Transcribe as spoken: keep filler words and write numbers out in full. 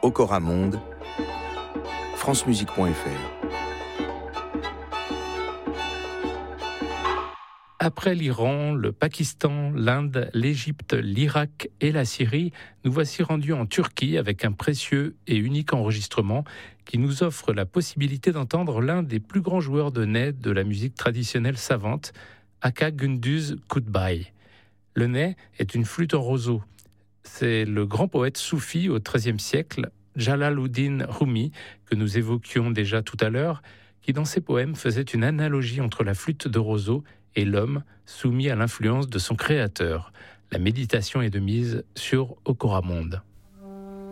Okoramonde, francemusique point f r. Après l'Iran, le Pakistan, l'Inde, l'Égypte, l'Irak et la Syrie, nous voici rendus en Turquie avec un précieux et unique enregistrement qui nous offre la possibilité d'entendre l'un des plus grands joueurs de ney de la musique traditionnelle savante, Aka Gündüz Kutbay. Le ney est une flûte en roseau. C'est le grand poète soufi au treizième siècle, Jalaluddin Rumi, que nous évoquions déjà tout à l'heure, qui dans ses poèmes faisait une analogie entre la flûte de roseau et l'homme soumis à l'influence de son créateur. La méditation est de mise sur Okoramonde.